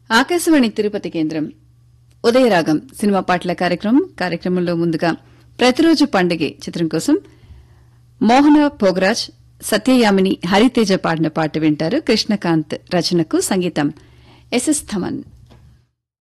ఆకాశవాణి తిరుపతి కేంద్రం ఉదయరాగం సినిమా పాటల కార్యక్రమంలో ముందుగా ప్రతిరోజు పండుగే చిత్రం కోసం మోహన భోగరాజ్ సత్యయామిని హరితేజ పాడిన పాట వింటారు. కృష్ణకాంత్ రచనకు సంగీతం ఎస్ఎస్ థమన్.